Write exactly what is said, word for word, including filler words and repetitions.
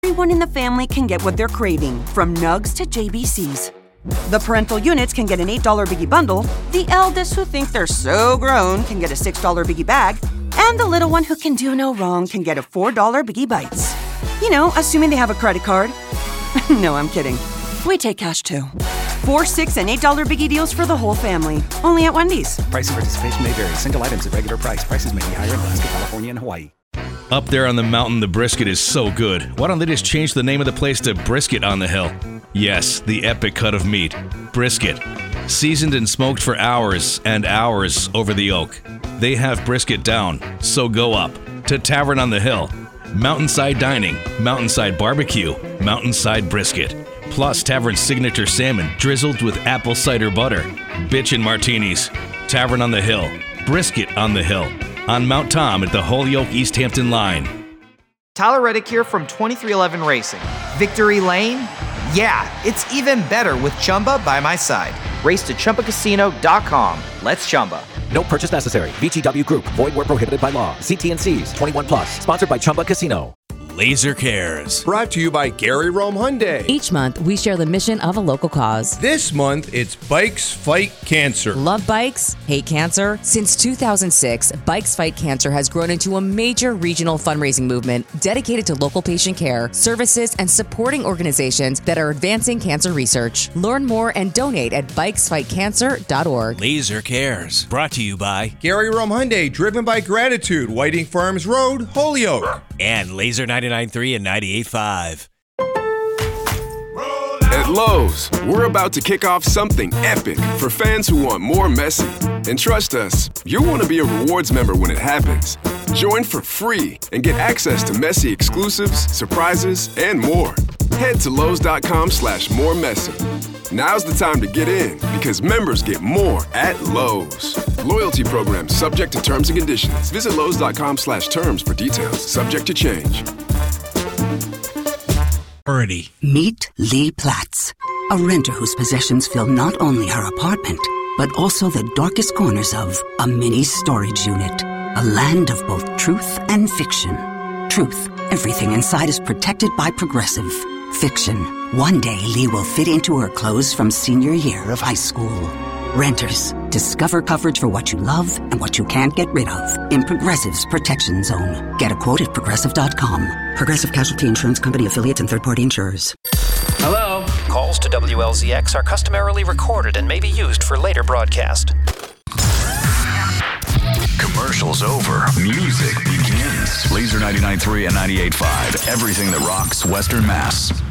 Everyone in the family can get what they're craving, from Nugs to J B Cs. The parental units can get an eight dollar Biggie bundle, the eldest who think they're so grown can get a six dollar Biggie bag, and the little one who can do no wrong can get a four dollar Biggie Bites. You know, assuming they have a credit card. No, I'm kidding. We take cash too. Four, six, and eight dollar Biggie deals for the whole family. Only at Wendy's. Price and participation may vary. Single items at regular price. Prices may be higher in Alaska, California, and Hawaii. Up there on the mountain, the brisket is so good. Why don't they just change the name of the place to Brisket on the Hill? Yes, the epic cut of meat. Brisket. Seasoned and smoked for hours and hours over the oak. They have brisket down, so go up to Tavern on the Hill. Mountainside dining, mountainside barbecue, mountainside brisket. Plus Tavern's signature salmon drizzled with apple cider butter. Bitchin' martinis. Tavern on the Hill. Brisket on the Hill. On Mount Tom at the Holyoke East Hampton line. Tyler Reddick here from twenty-three eleven Racing. Victory Lane? Yeah, it's even better with Chumba by my side. Race to Chumba Casino dot com. Let's Chumba. No purchase necessary. V G W Group. Void where prohibited by law. See T and C's. twenty-one plus. Sponsored by Chumba Casino. Laser Cares. Brought to you by Gary Rome Hyundai. Each month, we share the mission of a local cause. This month, it's Bikes Fight Cancer. Love bikes? Hate cancer? Since two thousand six, Bikes Fight Cancer has grown into a major regional fundraising movement dedicated to local patient care, services, and supporting organizations that are advancing cancer research. Learn more and donate at bikes fight cancer dot org. Laser Cares. Brought to you by Gary Rome Hyundai, driven by gratitude. Whiting Farms Road, Holyoke. And Laser ninety-nine point three and ninety-eight point five. At Lowe's, we're about to kick off something epic for fans who want more Messi. And trust us, you'll want to be a rewards member when it happens. Join for free and get access to Messi exclusives, surprises, and more. Head to Lowe's.com slash more Messi. Now's the time to get in because members get more at Lowe's. Loyalty program subject to terms and conditions. Visit Lowe's.com slash terms for details. Subject to change. Already. Meet Lee Platts, a renter whose possessions fill not only her apartment, but also the darkest corners of a mini storage unit. A land of both truth and fiction. Truth, everything inside is protected by Progressive. Fiction, one day Lee will fit into her clothes from senior year of high school. Renters, discover coverage for what you love and what you can't get rid of in Progressive's Protection Zone. Get a quote at progressive dot com. Progressive Casualty Insurance Company affiliates and third-party insurers. Hello? Calls to W L Z X are customarily recorded and may be used for later broadcast. Commercials over. Music begins. Laser ninety-nine point three and ninety-eight point five. Everything that rocks Western Mass.